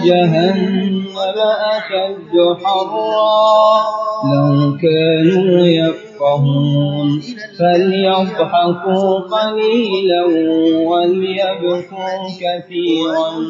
جهنم أشد حرا لو كانوا يفقهون فليضحكوا قليلا وليبكوا كثيرا